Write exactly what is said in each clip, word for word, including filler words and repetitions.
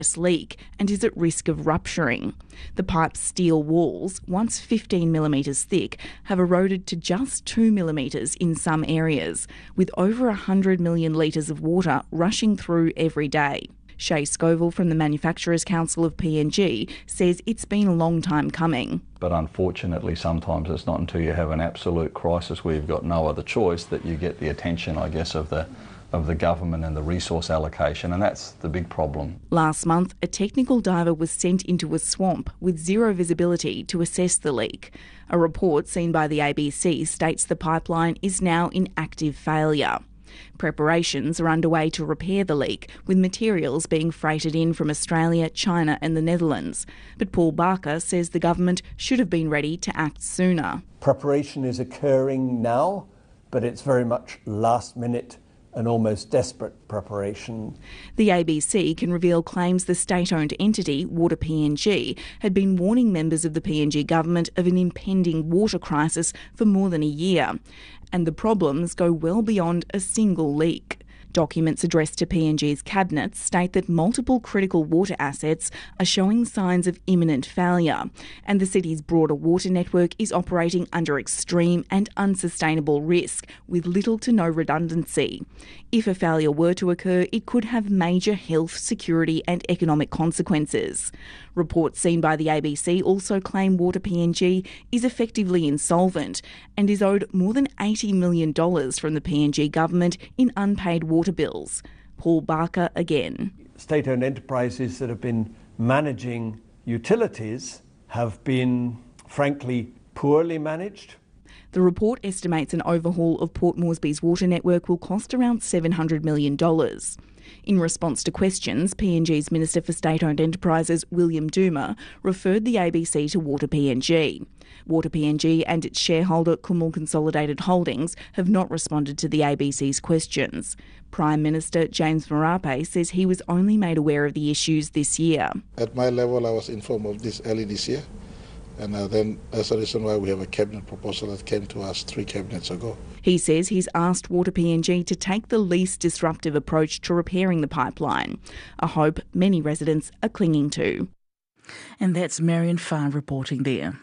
leak and is at risk of rupturing. The pipe's steel walls, once fifteen millimetres thick, have eroded to just two millimetres in some areas, with over one hundred million litres of water rushing through every day. Shay Scoville from the Manufacturers Council of P N G says it's been a long time coming. But unfortunately, sometimes it's not until you have an absolute crisis where you've got no other choice that you get the attention, I guess, of the of the government and the resource allocation, and that's the big problem. Last month, a technical diver was sent into a swamp with zero visibility to assess the leak. A report seen by the A B C states the pipeline is now in active failure. Preparations are underway to repair the leak, with materials being freighted in from Australia, China and the Netherlands. But Paul Barker says the government should have been ready to act sooner. Preparation is occurring now, but it's very much last minute and almost desperate preparation. The A B C can reveal claims the state-owned entity, Water P N G, had been warning members of the P N G government of an impending water crisis for more than a year. And the problems go well beyond a single leak. Documents addressed to P N G's cabinet state that multiple critical water assets are showing signs of imminent failure, and the city's broader water network is operating under extreme and unsustainable risk, with little to no redundancy. If a failure were to occur, it could have major health, security and economic consequences. Reports seen by the A B C also claim Water P N G is effectively insolvent and is owed more than eighty million dollars from the P N G government in unpaid water bills. Paul Barker again. State-owned enterprises that have been managing utilities have been, frankly, poorly managed. The report estimates an overhaul of Port Moresby's water network will cost around seven hundred million dollars. In response to questions, P N G's Minister for State-Owned Enterprises, William Duma, referred the A B C to Water P N G. Water P N G and its shareholder, Kumul Consolidated Holdings, have not responded to the A B C's questions. Prime Minister James Marape says he was only made aware of the issues this year. At my level, I was informed of this early this year. And uh, then that's the reason why we have a cabinet proposal that came to us three cabinets ago. He says he's asked Water P N G to take the least disruptive approach to repairing the pipeline, a hope many residents are clinging to. And that's Marion Farr reporting there.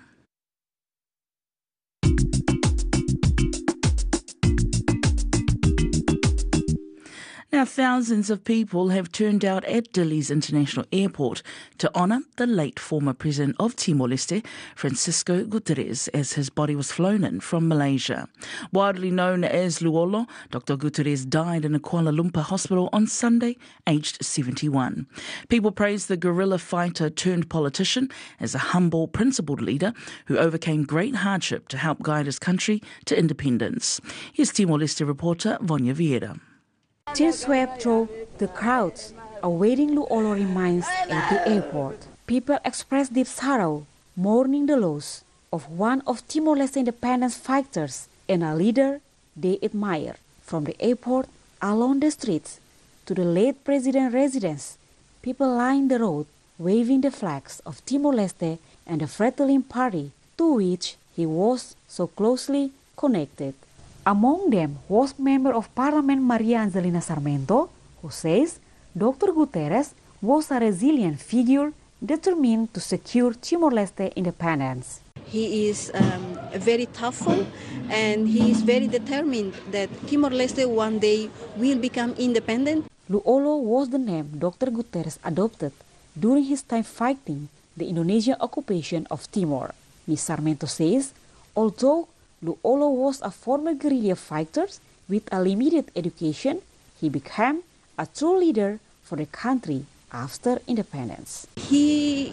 Now, thousands of people have turned out at Dili's International Airport to honour the late former president of Timor-Leste, Francisco Guterres, as his body was flown in from Malaysia. Widely known as Luolo, Doctor Guterres died in a Kuala Lumpur hospital on Sunday, aged seventy-one. People praised the guerrilla fighter turned politician as a humble, principled leader who overcame great hardship to help guide his country to independence. Here's Timor-Leste reporter Vanya Vieira. Tears swept through the crowds awaiting Luolo remains at the airport. People expressed deep sorrow, mourning the loss of one of Timor-Leste independence fighters and a leader they admire. From the airport along the streets to the late president's residence, people lined the road waving the flags of Timor-Leste and the Fretilin Party, to which he was so closely connected. Among them was Member of Parliament Maria Angelina Sarmento, who says Doctor Guterres was a resilient figure determined to secure Timor-Leste independence. He is um, very thoughtful and he is very determined that Timor-Leste one day will become independent. Luolo was the name Doctor Guterres adopted during his time fighting the Indonesian occupation of Timor. Miz Sarmento says, although Luolo was a former guerrilla fighter with a limited education, he became a true leader for the country after independence. He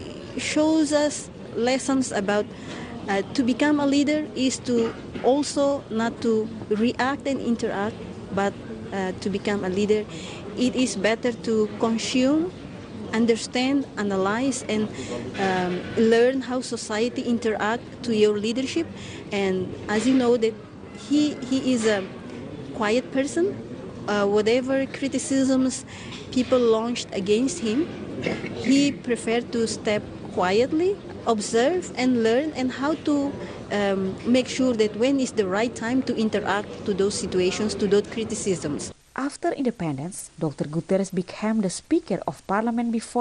shows us lessons about uh, to become a leader is to also not to react and interact, but uh, to become a leader, it is better to consume, understand, analyze, and um, learn how society interact to your leadership. And as you know, that he he is a quiet person. Uh, whatever criticisms people launched against him, he preferred to step quietly, observe and learn, and how to um, make sure that when is the right time to interact to those situations, to those criticisms. After independence, Doctor Guterres became the Speaker of Parliament before